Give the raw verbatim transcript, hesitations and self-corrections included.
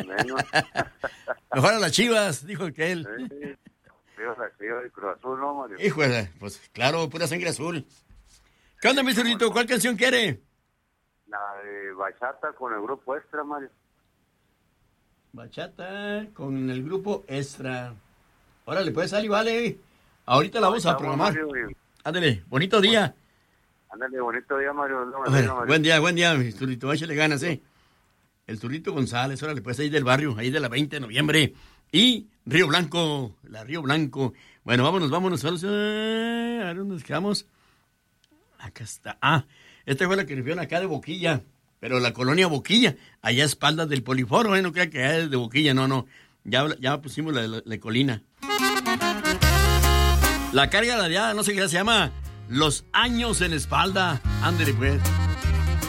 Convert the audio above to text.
menos. Mejor a las Chivas, dijo aquel. Sí, Chivas, Chivas y Cruz Azul, ¿no, Mario? Hijo de, pues claro, pura sangre azul. ¿Qué onda, mi zurdito? ¿Cuál canción quiere? La de Bachata con el grupo Extra, Mario. Bachata con el grupo Extra. Órale, pues, sale, vale. Ahorita la vamos a programar. Ándale, bonito día. Ándale, bonito día, Mario. No, Ver, no, Mario. buen día, buen día, mi zurdito. Échale ganas, ¿eh? El Zurdito González, órale, pues, ahí del barrio, ahí de la veinte de noviembre. Y Río Blanco, la Río Blanco. Bueno, vámonos, vámonos. Vamos, eh, a ver dónde nos quedamos. Acá está. Ah, esta fue la que rifieron acá de Boquilla. Pero la colonia Boquilla, allá a espaldas del Poliforo, ¿eh? No crea que es de Boquilla, no, no. Ya, ya pusimos la, la, la colina. La carga ladeada, no sé qué se llama. Los años en la espalda. Ándale, pues.